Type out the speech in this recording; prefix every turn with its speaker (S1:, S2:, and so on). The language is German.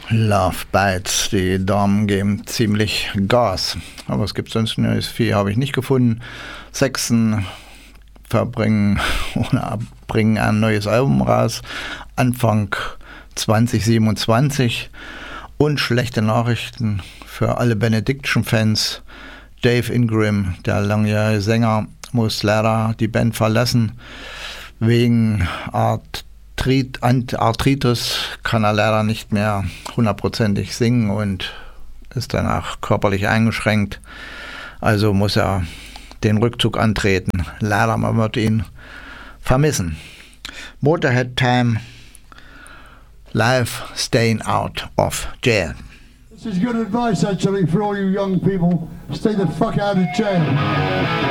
S1: Love Bites, die Damen geben ziemlich Gas. Aber es gibt sonst neues viel, habe ich nicht gefunden. Saxon bringen ein neues Album raus, Anfang 2027. Und schlechte Nachrichten für alle Benediction-Fans. Dave Ingram, der langjährige Sänger, muss leider die Band verlassen. Wegen Arthritis kann er leider nicht mehr hundertprozentig singen und ist danach körperlich eingeschränkt. Also muss er den Rückzug antreten. Leider, man wird ihn vermissen. Motorhead Time, live staying out of jail.
S2: This is good advice actually for all you young people. Stay the fuck out of jail.